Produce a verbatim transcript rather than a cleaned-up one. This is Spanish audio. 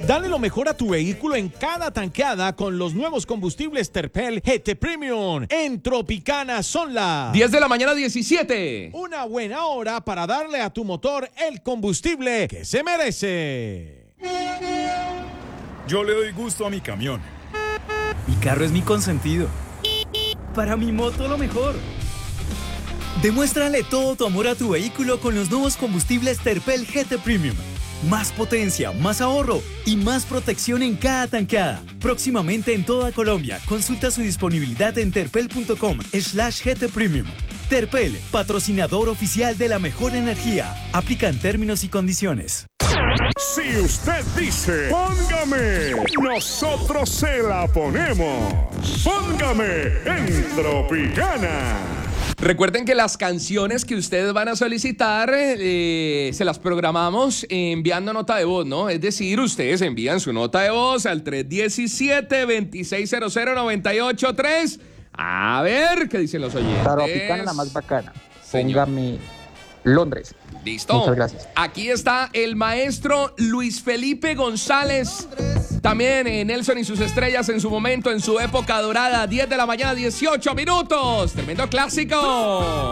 Dale lo mejor a tu vehículo en cada tanqueada con los nuevos combustibles Terpel G T Premium. En Tropicana son las diez de la mañana, diecisiete. Una buena hora para darle a tu motor el combustible que se merece. Yo le doy gusto a mi camión. Mi carro es mi consentido. Para mi moto lo mejor. Demuéstrale todo tu amor a tu vehículo con los nuevos combustibles Terpel G T Premium. Más potencia, más ahorro y más protección en cada tanqueada. Próximamente en toda Colombia. Consulta su disponibilidad en terpel.com slash GT Premium. Terpel, patrocinador oficial de la mejor energía. Aplican términos y condiciones. Si usted dice, póngame, nosotros se la ponemos. Póngame en Tropicana. Recuerden que las canciones que ustedes van a solicitar eh, se las programamos enviando nota de voz, ¿no? Es decir, ustedes envían su nota de voz al tres uno siete, dos seis cero cero, nueve ocho tres. A ver qué dicen los oyentes. Tropicana la más bacana. Señor. Póngame Londres. Listo. Muchas gracias. Aquí está el maestro Luis Felipe González. También eh, Nelson y sus estrellas en su momento, en su época dorada. diez de la mañana, dieciocho minutos. Tremendo clásico.